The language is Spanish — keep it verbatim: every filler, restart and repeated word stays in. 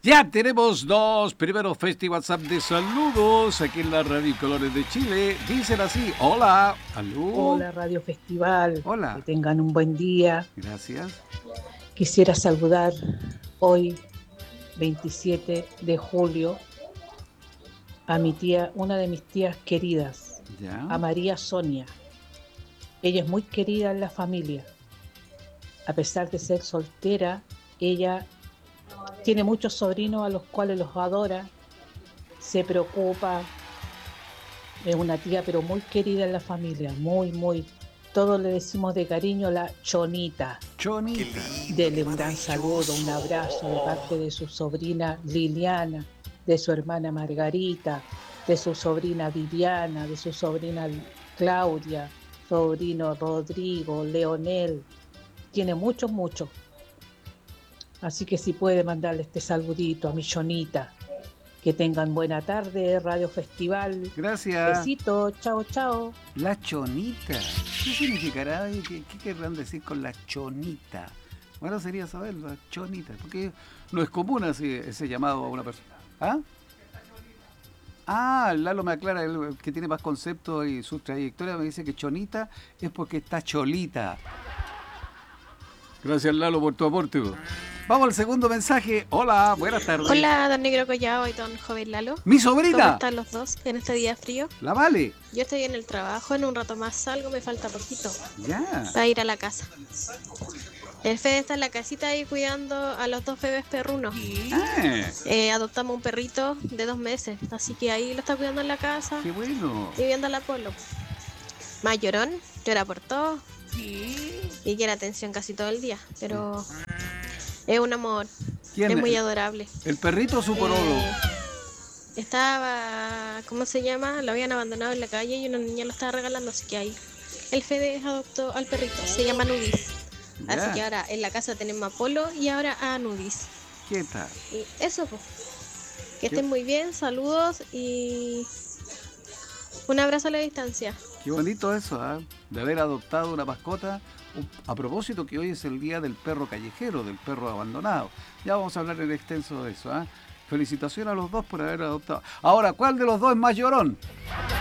Ya tenemos dos primeros Festi WhatsApp de saludos aquí en la Radio Colores de Chile. Dicen así, hola, aló. Hola Radio Festival. Hola. Que tengan un buen día. Gracias. Quisiera saludar hoy, veintisiete de julio, a mi tía, una de mis tías queridas, ¿Ya? a María Sonia. Ella es muy querida en la familia. A pesar de ser soltera, ella tiene muchos sobrinos a los cuales los adora, se preocupa. Es una tía pero muy querida en la familia, muy, muy. Todos le decimos de cariño la Chonita. Chonita. Dele un gran saludo, un abrazo de parte de su sobrina Liliana, de su hermana Margarita, de su sobrina Viviana, de su sobrina Claudia, sobrino Rodrigo, Leonel. Tiene muchos, muchos. Así que si puede mandarle este saludito a mi Chonita. Que tengan buena tarde, Radio Festival. Gracias. Besito, chao, chao. La Chonita. ¿Qué significará? ¿Qué, qué querrán decir con la Chonita? Bueno, sería saber la Chonita, porque no es común así ese llamado a una persona. ¿Ah? Ah, Lalo me aclara, el que tiene más conceptos y su trayectoria me dice que Chonita es porque está cholita. Gracias, Lalo, por tu aporte. Vamos al segundo mensaje. Hola, buenas tardes. Hola, don Negro Collao y don joven Lalo. ¡Mi sobrina! ¿Cómo están los dos en este día frío? La Vale. Yo estoy en el trabajo, en un rato más salgo, me falta poquito. Ya. Para ir a la casa. El Fede está en la casita ahí cuidando a los dos bebés perrunos. Ah. Eh, adoptamos un perrito de dos meses, así que ahí lo está cuidando en la casa. ¡Qué bueno! Y viendo a la Polo. Más llorón, llora por todo. Y quiere atención casi todo el día, pero es un amor. ¿Quién? Es muy adorable. ¿El perrito o su porolo? Eh, estaba, ¿cómo se llama? Lo habían abandonado en la calle y una niña lo estaba regalando, así que ahí el Fede adoptó al perrito, se llama Nudis. Ya. Así que ahora en la casa tenemos a Polo y ahora a Nudis. ¿Qué tal? Y eso, pues. Que estén muy bien, saludos y un abrazo a la distancia. Qué bonito eso, ¿eh? De haber adoptado una mascota. A propósito que hoy es el día del perro callejero, del perro abandonado. Ya vamos a hablar en extenso de eso, ¿eh? Felicitaciones a los dos por haber adoptado. Ahora, ¿cuál de los dos es más llorón?